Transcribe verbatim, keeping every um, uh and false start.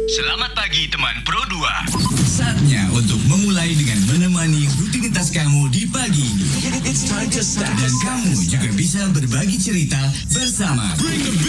Selamat pagi teman Pro dua. Saatnya untuk memulai dengan menemani rutinitas kamu di pagi ini. Dan kamu juga bisa berbagi cerita bersama Bring the